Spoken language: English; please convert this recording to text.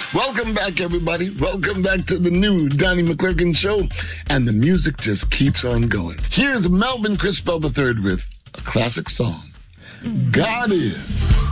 Welcome back, everybody. Welcome back to the new Donnie McClurkin Show. And the music just keeps on going. Here's Melvin Crispell III with a classic song, God Is.